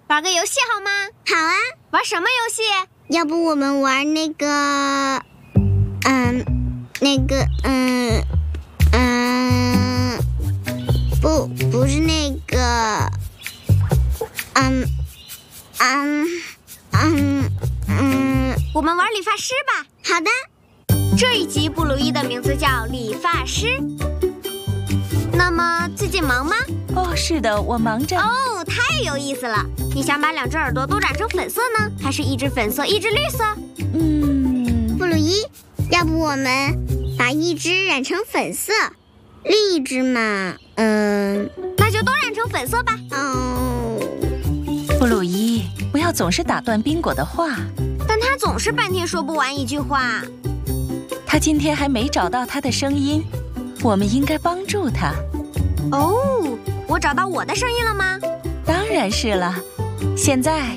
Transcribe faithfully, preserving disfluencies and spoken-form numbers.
玩个游戏好吗？ 好啊。 玩什么游戏？ 要不我们玩那个，嗯，那个，嗯，嗯，不，不是那个，嗯，嗯，嗯，嗯， 我们玩理发师吧。 好的。 这一集布鲁伊的名字叫理发师。那么最近忙吗？ 哦，是的，我忙着。 哦，太有意思了！你想把两只耳朵都染成粉色呢，还是一只粉色，一只绿色？ 嗯， 布鲁伊，要不我们把一只染成粉色，另一只嘛，嗯， 那就都染成粉色吧。 哦， 布鲁伊，不要总是打断宾果的话。 但他总是半天说不完一句话。 他今天还没找到他的声音，我们应该帮助他。 哦，我找到我的声音了吗？ 当然是了。现在